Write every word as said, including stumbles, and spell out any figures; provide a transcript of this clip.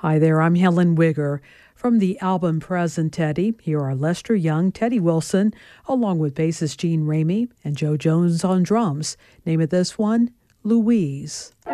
Hi there, I'm Helen Wigger. From the album Present Teddy, here are Lester Young, Teddy Wilson, along with bassist Gene Ramey and Joe Jones on drums. Name of this one, Louise.